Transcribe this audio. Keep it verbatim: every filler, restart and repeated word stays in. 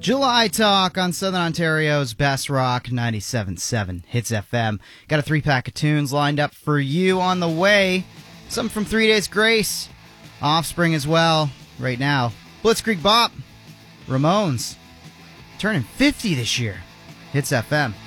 July Talk on Southern Ontario's Best Rock ninety-seven point seven Hits F M. Got a three-pack of tunes lined up for you on the way. Some from Three Days Grace, Offspring as well. Right now, Blitzkrieg Bop, Ramones, turning fifty this year. Hits F M.